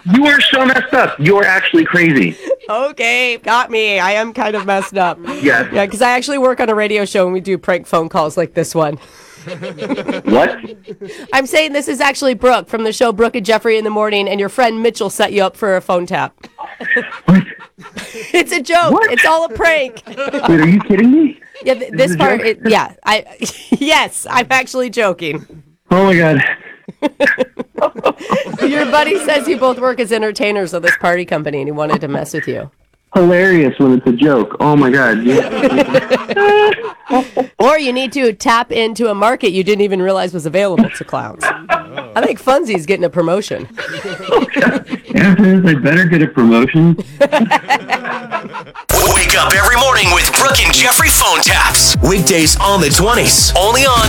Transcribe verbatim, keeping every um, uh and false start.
You are so messed up. You're actually crazy. Okay, got me. I am kind of messed up. Yes. Yeah, because I actually work on a radio show and we do prank phone calls like this one. What? I'm saying this is actually Brooke from the show Brooke and Jeffrey in the Morning, and your friend Mitchell set you up for a phone tap. What? It's a joke. What? It's all a prank. Wait, are you kidding me? Yeah, th- Is this this a part. joke? It, yeah, I. Yes, I'm actually joking. Oh my god. Your buddy says you both work as entertainers of this party company, and he wanted to mess with you. Hilarious when it's a joke. Oh my god. Yeah. Or you need to tap into a market you didn't even realize was available to clowns. I think Funzy's getting a promotion. After this, I better get a promotion. Wake up every morning with Brooke and Jeffrey phone taps. Weekdays on the twenties. Only on